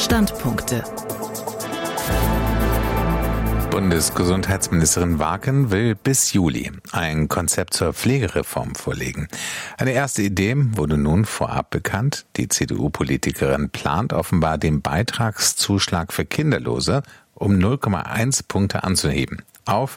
Standpunkte. Bundesgesundheitsministerin Warken will bis Juli ein Konzept zur Pflegereform vorlegen. Eine erste Idee wurde nun vorab bekannt. Die CDU-Politikerin plant offenbar den Beitragszuschlag für Kinderlose um 0,1 Punkte anzuheben auf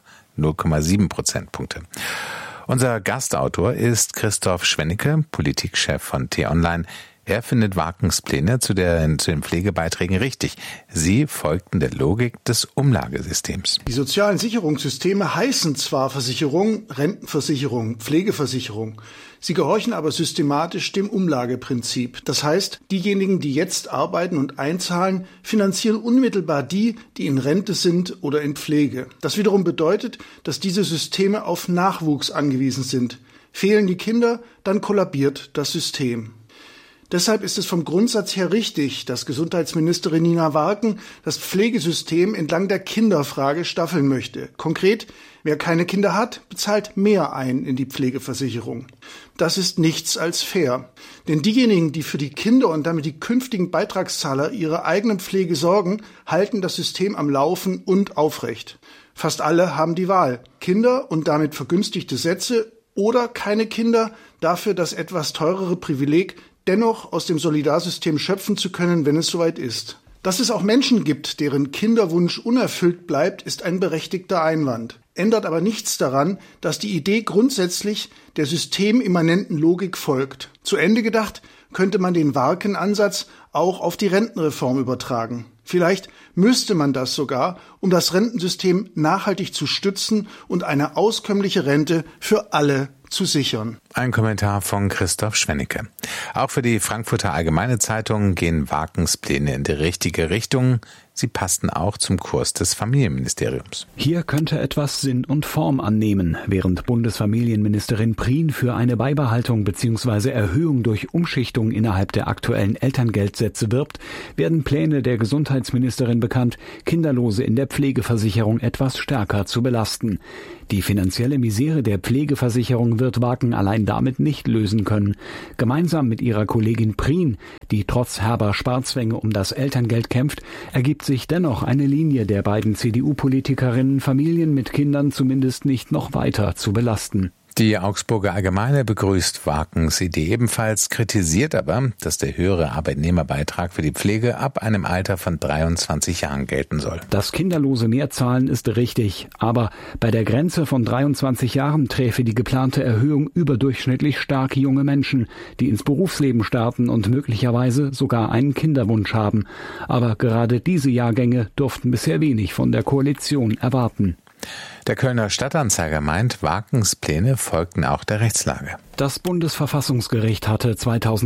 0,7 Prozentpunkte. Unser Gastautor ist Christoph Schwennecke, Politikchef von T-Online. Er findet Warkens Pläne zu den Pflegebeiträgen richtig. Sie folgten der Logik des Umlagesystems. Die sozialen Sicherungssysteme heißen zwar Versicherung, Rentenversicherung, Pflegeversicherung. Sie gehorchen aber systematisch dem Umlageprinzip. Das heißt, diejenigen, die jetzt arbeiten und einzahlen, finanzieren unmittelbar die in Rente sind oder in Pflege. Das wiederum bedeutet, dass diese Systeme auf Nachwuchs angewiesen sind. Fehlen die Kinder, dann kollabiert das System. Deshalb ist es vom Grundsatz her richtig, dass Gesundheitsministerin Nina Warken das Pflegesystem entlang der Kinderfrage staffeln möchte. Konkret, wer keine Kinder hat, bezahlt mehr ein in die Pflegeversicherung. Das ist nichts als fair. Denn diejenigen, die für die Kinder und damit die künftigen Beitragszahler ihrer eigenen Pflege sorgen, halten das System am Laufen und aufrecht. Fast alle haben die Wahl. Kinder und damit vergünstigte Sätze oder keine Kinder, dafür das etwas teurere Privileg, dennoch aus dem Solidarsystem schöpfen zu können, wenn es soweit ist. Dass es auch Menschen gibt, deren Kinderwunsch unerfüllt bleibt, ist ein berechtigter Einwand. Ändert aber nichts daran, dass die Idee grundsätzlich der systemimmanenten Logik folgt. Zu Ende gedacht könnte man den Warken-Ansatz auch auf die Rentenreform übertragen. Vielleicht müsste man das sogar, um das Rentensystem nachhaltig zu stützen und eine auskömmliche Rente für alle zu sichern. Ein Kommentar von Christoph Schwennecke. Auch für die Frankfurter Allgemeine Zeitung gehen Warkens Pläne in die richtige Richtung. Sie passten auch zum Kurs des Familienministeriums. Hier könnte etwas Sinn und Form annehmen. Während Bundesfamilienministerin Prien für eine Beibehaltung bzw. Erhöhung durch Umschichtung innerhalb der aktuellen Elterngeldsätze wirbt, werden Pläne der Gesundheitsministerin bekannt, Kinderlose in der Pflegeversicherung etwas stärker zu belasten. Die finanzielle Misere der Pflegeversicherung wird Warken allein damit nicht lösen können. Gemeinsam mit ihrer Kollegin Prien, die trotz herber Sparzwänge um das Elterngeld kämpft, ergibt sich dennoch eine Linie der beiden CDU-Politikerinnen, Familien mit Kindern zumindest nicht noch weiter zu belasten. Die Augsburger Allgemeine begrüßt Warkens Idee ebenfalls, kritisiert aber, dass der höhere Arbeitnehmerbeitrag für die Pflege ab einem Alter von 23 Jahren gelten soll. Das Kinderlose mehr zahlen ist richtig, aber bei der Grenze von 23 Jahren träfe die geplante Erhöhung überdurchschnittlich stark junge Menschen, die ins Berufsleben starten und möglicherweise sogar einen Kinderwunsch haben. Aber gerade diese Jahrgänge durften bisher wenig von der Koalition erwarten. Der Kölner Stadtanzeiger meint, Warkens Pläne folgten auch der Rechtslage. Das Bundesverfassungsgericht hatte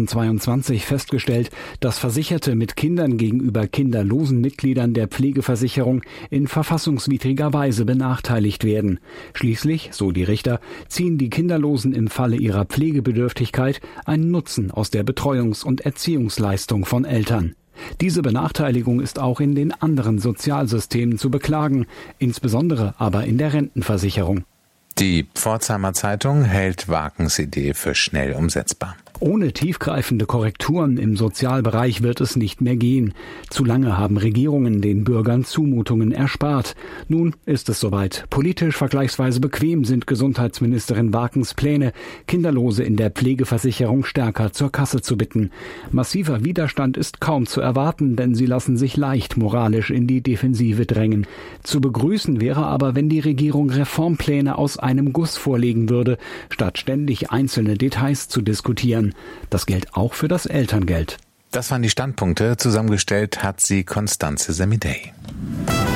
2022 festgestellt, dass Versicherte mit Kindern gegenüber kinderlosen Mitgliedern der Pflegeversicherung in verfassungswidriger Weise benachteiligt werden. Schließlich, so die Richter, ziehen die Kinderlosen im Falle ihrer Pflegebedürftigkeit einen Nutzen aus der Betreuungs- und Erziehungsleistung von Eltern. Diese Benachteiligung ist auch in den anderen Sozialsystemen zu beklagen, insbesondere aber in der Rentenversicherung. Die Pforzheimer Zeitung hält Warkens Idee für schnell umsetzbar. Ohne tiefgreifende Korrekturen im Sozialbereich wird es nicht mehr gehen. Zu lange haben Regierungen den Bürgern Zumutungen erspart. Nun ist es soweit. Politisch vergleichsweise bequem sind Gesundheitsministerin Warkens Pläne, Kinderlose in der Pflegeversicherung stärker zur Kasse zu bitten. Massiver Widerstand ist kaum zu erwarten, denn sie lassen sich leicht moralisch in die Defensive drängen. Zu begrüßen wäre aber, wenn die Regierung Reformpläne aus einem Guss vorlegen würde, statt ständig einzelne Details zu diskutieren. Das gilt auch für das Elterngeld. Das waren die Standpunkte. Zusammengestellt hat sie Constanze Semidey.